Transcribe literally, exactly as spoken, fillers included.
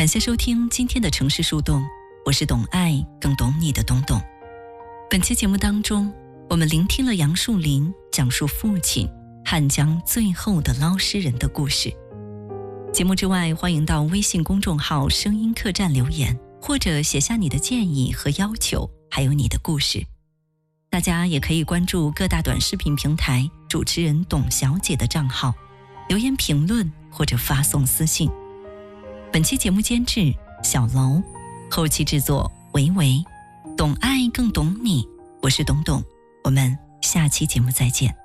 感谢收听今天的城市树洞，我是懂爱更懂你的懂懂。本期节目当中，我们聆听了杨树林讲述父亲汉江最后的捞尸人的故事。节目之外，欢迎到微信公众号声音客栈留言，或者写下你的建议和要求，还有你的故事。大家也可以关注各大短视频平台主持人董小姐的账号，留言评论或者发送私信。本期节目监制小楼，后期制作维维，懂爱更懂你，我是董董，我们下期节目再见。